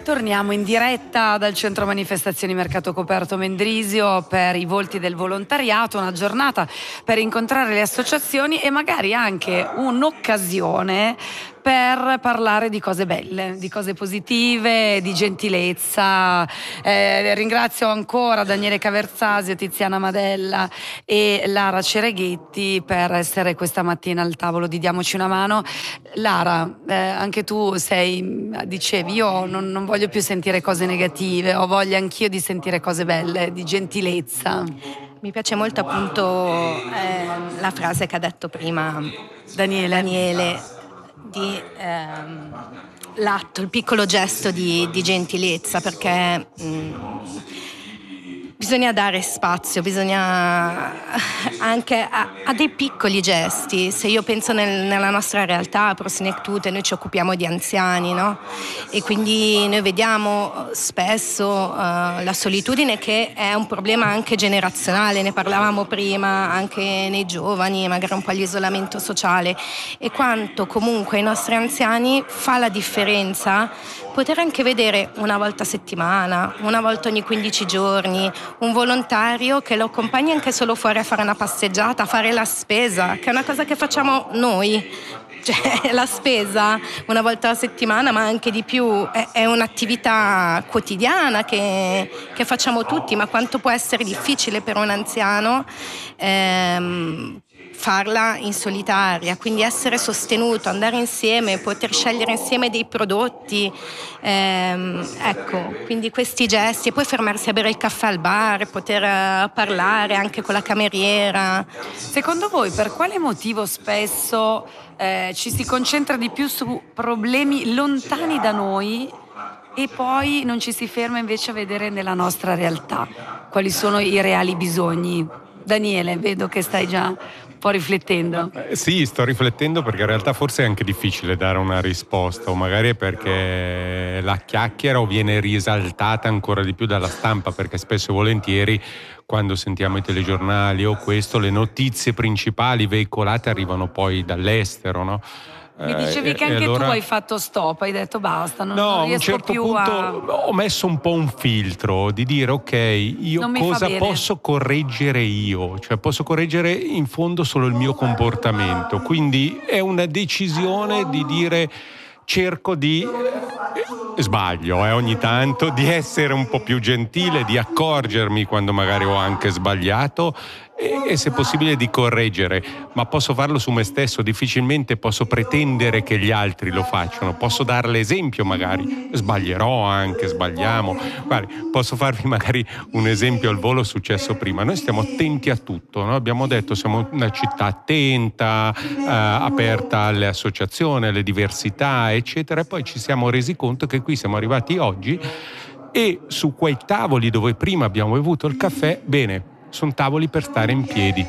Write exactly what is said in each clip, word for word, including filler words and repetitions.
Torniamo in diretta dal centro manifestazioni Mercato Coperto Mendrisio per i volti del volontariato, una giornata per incontrare le associazioni e magari anche un'occasione per parlare di cose belle, di cose positive, di gentilezza. Eh, ringrazio ancora Daniele Caverzasio, Tiziana Madella e Lara Cereghetti per essere questa mattina al tavolo di Diamoci una mano. Lara, eh, anche tu sei, dicevi, io non, non voglio più sentire cose negative, ho voglia anch'io di sentire cose belle, di gentilezza. Mi piace molto appunto eh, la frase che ha detto prima Daniele. Daniele di ehm, l'atto, il piccolo gesto di, di gentilezza, perché mh, bisogna dare spazio, bisogna anche a, a dei piccoli gesti. Se io penso nel, nella nostra realtà, a Prosinectute, noi ci occupiamo di anziani, no? E quindi noi vediamo spesso uh, la solitudine, che è un problema anche generazionale, ne parlavamo prima, anche nei giovani, magari un po' l'isolamento sociale, e quanto comunque ai nostri anziani fa la differenza poter anche vedere una volta a settimana, una volta ogni quindici giorni, un volontario che lo accompagni anche solo fuori a fare una passeggiata, a fare la spesa, che è una cosa che facciamo noi. Cioè, la spesa una volta alla settimana, ma anche di più, è, è un'attività quotidiana che, che facciamo tutti, ma quanto può essere difficile per un anziano ehm, farla in solitaria, quindi essere sostenuto, andare insieme, poter scegliere insieme dei prodotti, ehm, ecco, quindi questi gesti, e poi fermarsi a bere il caffè al bar, poter uh, parlare anche con la cameriera. Secondo voi per quale motivo spesso eh, ci si concentra di più su problemi lontani da noi e poi non ci si ferma invece a vedere nella nostra realtà quali sono i reali bisogni? Daniele, vedo che stai già un po' riflettendo. Eh, sì, sto riflettendo perché in realtà forse è anche difficile dare una risposta, o magari è perché la chiacchiera o viene risaltata ancora di più dalla stampa, perché spesso e volentieri quando sentiamo i telegiornali o questo, le notizie principali veicolate arrivano poi dall'estero, no? Mi dicevi che eh, anche allora... tu hai fatto stop, hai detto basta, non, no, non riesco a un certo più punto a... ho messo un po' un filtro di dire ok, io cosa posso correggere io, cioè posso correggere in fondo solo il mio comportamento, quindi è una decisione di dire cerco di, eh, sbaglio eh, ogni tanto, di essere un po' più gentile, di accorgermi quando magari ho anche sbagliato e, e se possibile di correggere, ma posso farlo su me stesso, difficilmente posso pretendere che gli altri lo facciano, posso dare l'esempio, magari sbaglierò anche, sbagliamo. Guardi, posso farvi magari un esempio al volo successo prima. Noi stiamo attenti a tutto, no? Abbiamo detto siamo una città attenta, eh, aperta alle associazioni, alle diversità, eccetera, e poi ci siamo resi conto che qui siamo arrivati oggi e su quei tavoli dove prima abbiamo bevuto il caffè, bene, sono tavoli per stare in piedi.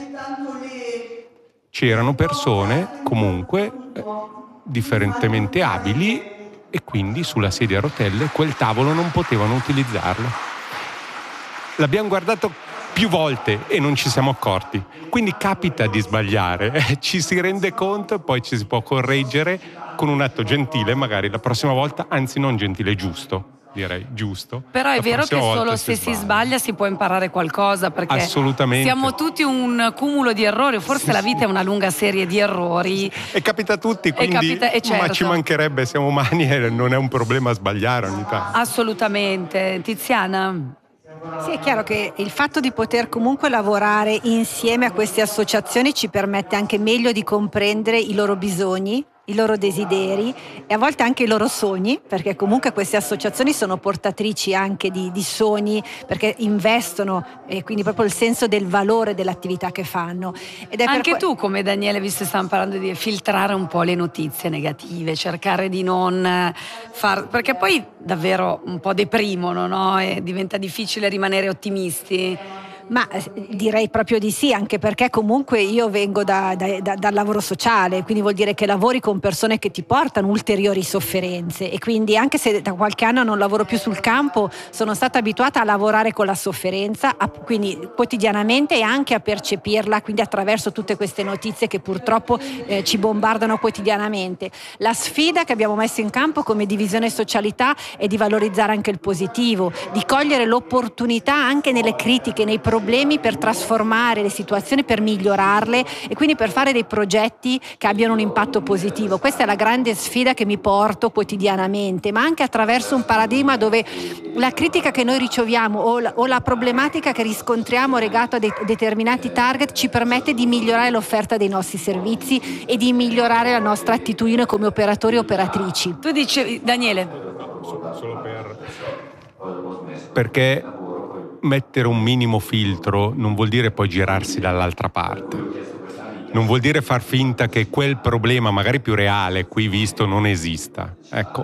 C'erano persone comunque eh, differentemente abili e quindi sulla sedia a rotelle quel tavolo non potevano utilizzarlo. L'abbiamo guardato più volte e non ci siamo accorti. Quindi capita di sbagliare, eh, ci si rende conto e poi ci si può correggere con un atto gentile, magari la prossima volta, anzi non gentile, giusto. Direi giusto. Però è la vero che solo si se sbaglia. si sbaglia si può imparare qualcosa, perché assolutamente siamo tutti un cumulo di errori, forse sì, la vita sì. è una lunga serie di errori e capita a tutti, quindi capita, e certo. Ma ci mancherebbe, siamo umani e non è un problema sbagliare ogni tanto. Assolutamente. Tiziana? Sì, è chiaro che il fatto di poter comunque lavorare insieme a queste associazioni ci permette anche meglio di comprendere i loro bisogni, i loro desideri e a volte anche i loro sogni, perché comunque queste associazioni sono portatrici anche di, di sogni, perché investono, e quindi proprio il senso del valore dell'attività che fanno. Ed è anche per... tu, come Daniele, visto che stiamo parlando di filtrare un po' le notizie negative, cercare di non far, perché poi davvero un po' deprimono, no? E diventa difficile rimanere ottimisti. Ma direi proprio di sì, anche perché comunque io vengo da, da, da, dal lavoro sociale, quindi vuol dire che lavori con persone che ti portano ulteriori sofferenze, e quindi anche se da qualche anno non lavoro più sul campo, sono stata abituata a lavorare con la sofferenza, a, quindi quotidianamente, e anche a percepirla, quindi attraverso tutte queste notizie che purtroppo eh, ci bombardano quotidianamente. La sfida che abbiamo messo in campo come divisione socialità è di valorizzare anche il positivo, di cogliere l'opportunità anche nelle critiche, nei problemi, per trasformare le situazioni, per migliorarle e quindi per fare dei progetti che abbiano un impatto positivo. Questa è la grande sfida che mi porto quotidianamente, ma anche attraverso un paradigma dove la critica che noi riceviamo o la, o la problematica che riscontriamo legata a dei determinati target ci permette di migliorare l'offerta dei nostri servizi e di migliorare la nostra attitudine come operatori e operatrici. Tu dicevi, Daniele. Solo per... perché mettere un minimo filtro non vuol dire poi girarsi dall'altra parte, non vuol dire far finta che quel problema magari più reale qui visto non esista. Ecco,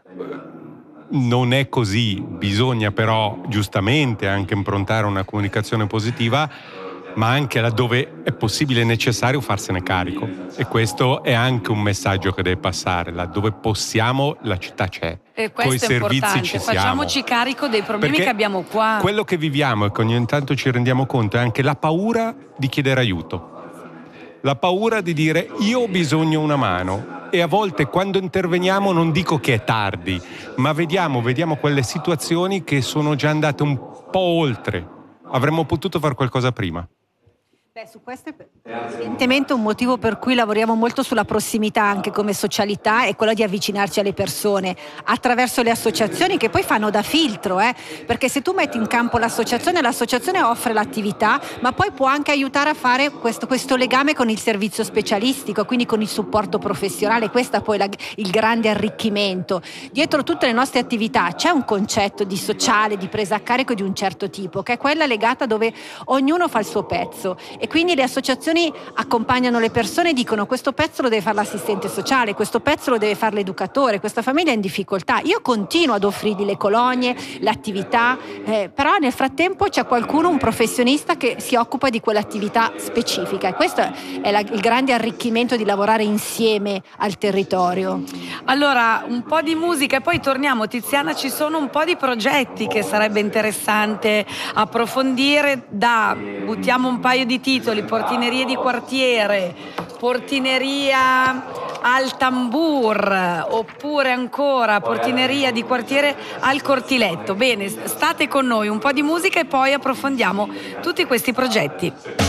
non è così, bisogna però giustamente anche improntare una comunicazione positiva, ma anche laddove è possibile e necessario farsene carico, e questo è anche un messaggio che deve passare: laddove possiamo la città c'è, e questo coi è servizi importante. ci siamo. Facciamoci carico dei problemi Perché che abbiamo qua. Quello che viviamo e che ogni tanto ci rendiamo conto è anche la paura di chiedere aiuto, la paura di dire io ho bisogno una mano, e a volte quando interveniamo non dico che è tardi, ma vediamo, vediamo quelle situazioni che sono già andate un po' oltre, avremmo potuto fare qualcosa prima. Beh, su questo è evidentemente un motivo per cui lavoriamo molto sulla prossimità anche come socialità, è quello di avvicinarci alle persone attraverso le associazioni che poi fanno da filtro, eh? Perché se tu metti in campo l'associazione, l'associazione offre l'attività, ma poi può anche aiutare a fare questo, questo legame con il servizio specialistico, quindi con il supporto professionale. Questo è poi la, il grande arricchimento. Dietro tutte le nostre attività c'è un concetto di sociale, di presa a carico di un certo tipo, che è quella legata dove ognuno fa il suo pezzo. E quindi le associazioni accompagnano le persone e dicono: questo pezzo lo deve fare l'assistente sociale, questo pezzo lo deve fare l'educatore, questa famiglia è in difficoltà. Io continuo ad offrirgli le colonie, l'attività, eh, però nel frattempo c'è qualcuno, un professionista che si occupa di quell'attività specifica, e questo è la, il grande arricchimento di lavorare insieme al territorio. Allora, un po' di musica e poi torniamo. Tiziana, ci sono un po' di progetti che sarebbe interessante approfondire. Da, buttiamo un paio di titoli: portinerie di quartiere, portineria al tambur, oppure ancora portineria di quartiere al cortiletto. Bene, state con noi, un po' di musica e poi approfondiamo tutti questi progetti.